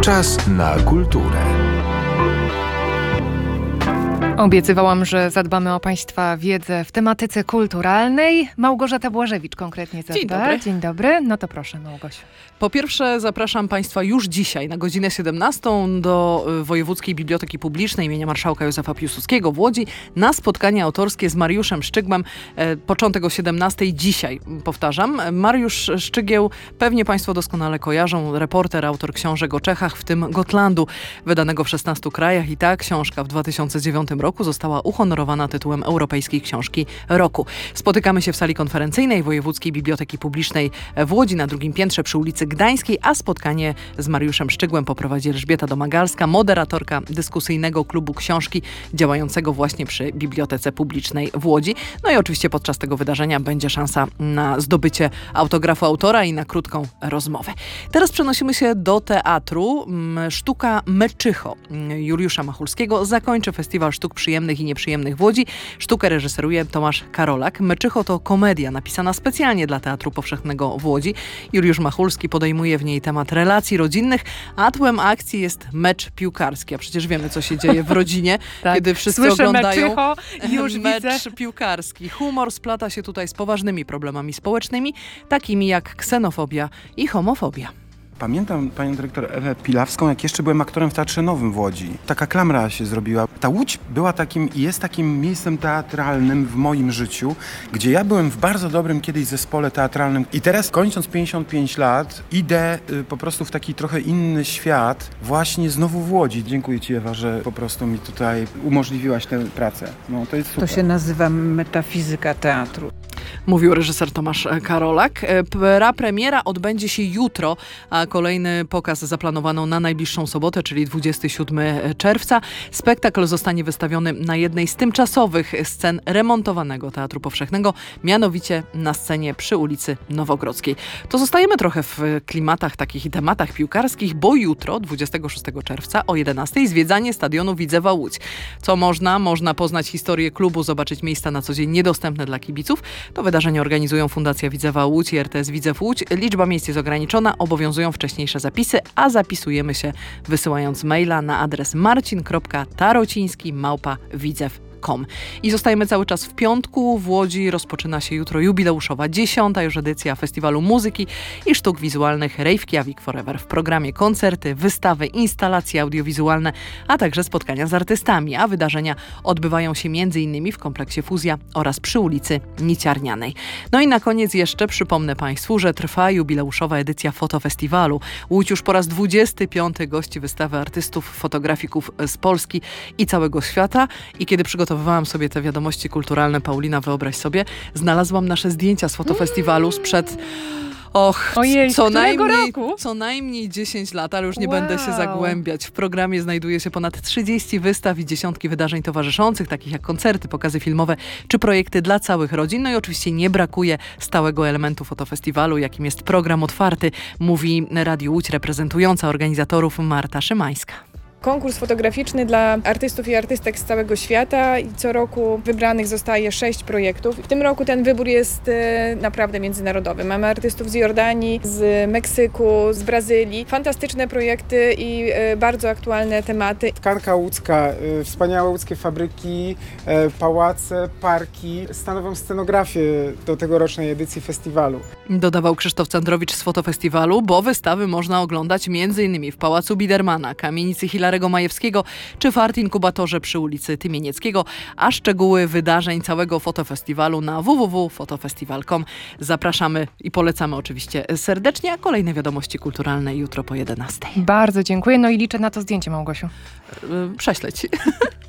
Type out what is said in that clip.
Czas na kulturę. Obiecywałam, że zadbamy o Państwa wiedzę w tematyce kulturalnej. Małgorzata Błażewicz konkretnie zadba. Dzień dobry. Dzień dobry. No to proszę, Małgosiu. Po pierwsze zapraszam Państwa już dzisiaj na godzinę 17 do Wojewódzkiej Biblioteki Publicznej imienia Marszałka Józefa Piłsudskiego w Łodzi na spotkanie autorskie z Mariuszem Szczygłem. Początek o 17 dzisiaj, powtarzam. Mariusz Szczygieł pewnie Państwo doskonale kojarzą. Reporter, autor książek o Czechach, w tym Gotlandu, wydanego w 16 krajach. I ta książka w 2009 roku została uhonorowana tytułem Europejskiej Książki Roku. Spotykamy się w sali konferencyjnej Wojewódzkiej Biblioteki Publicznej w Łodzi na drugim piętrze przy ulicy Gdańskiej, a spotkanie z Mariuszem Szczygłem poprowadzi Elżbieta Domagalska, moderatorka dyskusyjnego klubu książki działającego właśnie przy Bibliotece Publicznej w Łodzi. No i oczywiście podczas tego wydarzenia będzie szansa na zdobycie autografu autora i na krótką rozmowę. Teraz przenosimy się do teatru. Sztuka Meczycho Juliusza Machulskiego zakończy Festiwal Sztuk Przyjemnych i Nieprzyjemnych w Łodzi. Sztukę reżyseruje Tomasz Karolak. Meczycho to komedia napisana specjalnie dla Teatru Powszechnego w Łodzi. Juliusz Machulski podejmuje w niej temat relacji rodzinnych, a tłem akcji jest mecz piłkarski. A przecież wiemy, co się dzieje w rodzinie, tak, kiedy wszyscy słyszę oglądają Meczycho, już mecz widzę. piłkarski. Humor splata się tutaj z poważnymi problemami społecznymi, takimi jak ksenofobia i homofobia. Pamiętam panią dyrektor Ewę Pilawską, jak jeszcze byłem aktorem w Teatrze Nowym w Łodzi. Taka klamra się zrobiła. Ta Łódź była takim i jest takim miejscem teatralnym w moim życiu, gdzie ja byłem w bardzo dobrym kiedyś zespole teatralnym. I teraz, kończąc 55 lat, idę po prostu w taki trochę inny świat, właśnie znowu w Łodzi. Dziękuję Ci, Ewa, że po prostu mi tutaj umożliwiłaś tę pracę. No, to jest super. To się nazywa metafizyka teatru. Mówił reżyser Tomasz Karolak. Premiera odbędzie się jutro, a kolejny pokaz zaplanowano na najbliższą sobotę, czyli 27 czerwca. Spektakl zostanie wystawiony na jednej z tymczasowych scen remontowanego Teatru Powszechnego, mianowicie na scenie przy ulicy Nowogrodzkiej. To zostajemy trochę w klimatach takich i tematach piłkarskich, bo jutro, 26 czerwca o 11 zwiedzanie stadionu Widzewa Łódź. Co można poznać historię klubu, zobaczyć miejsca na co dzień niedostępne dla kibiców. To wydarzenie organizują Fundacja Widzewa Łódź i RTS Widzew Łódź. Liczba miejsc jest ograniczona, obowiązują wcześniejsze zapisy, a zapisujemy się wysyłając maila na adres marcin.tarociński@widzew.com. I zostajemy cały czas w piątku. W Łodzi rozpoczyna się jutro jubileuszowa 10. już edycja Festiwalu Muzyki i Sztuk Wizualnych Reykjavik Forever. W programie koncerty, wystawy, instalacje audiowizualne, a także spotkania z artystami, a wydarzenia odbywają się m.in. w kompleksie Fuzja oraz przy ulicy Niciarnianej. No i na koniec jeszcze przypomnę Państwu, że trwa jubileuszowa edycja Fotofestiwalu. Łódź już po raz 25. gości wystawy artystów, fotografików z Polski i całego świata. I kiedy przygotowywałam sobie te wiadomości kulturalne, Paulina, wyobraź sobie, znalazłam nasze zdjęcia z fotofestiwalu sprzed Ojej, co najmniej 10 lat, ale już nie będę się zagłębiać. W programie znajduje się ponad 30 wystaw i dziesiątki wydarzeń towarzyszących, takich jak koncerty, pokazy filmowe czy projekty dla całych rodzin. No i oczywiście nie brakuje stałego elementu fotofestiwalu, jakim jest program otwarty, mówi Radio Łódź reprezentująca organizatorów Marta Szymańska. Konkurs fotograficzny dla artystów i artystek z całego świata i co roku wybranych zostaje 6 projektów. W tym roku ten wybór jest naprawdę międzynarodowy. Mamy artystów z Jordanii, z Meksyku, z Brazylii. Fantastyczne projekty i bardzo aktualne tematy. Tkanka łódzka, wspaniałe łódzkie fabryki, pałace, parki stanowią scenografię do tegorocznej edycji festiwalu. Dodawał Krzysztof Candrowicz z Fotofestiwalu, bo wystawy można oglądać m.in. w Pałacu Bidermana, kamienicy Hilarego Majewskiego czy w Art Inkubatorze przy ulicy Tymienieckiego, a szczegóły wydarzeń całego fotofestiwalu na www.fotofestiwal.com. Zapraszamy i polecamy oczywiście serdecznie, a kolejne wiadomości kulturalne jutro po 11. Bardzo dziękuję, no i liczę na to zdjęcie, Małgosiu. Prześlę ci.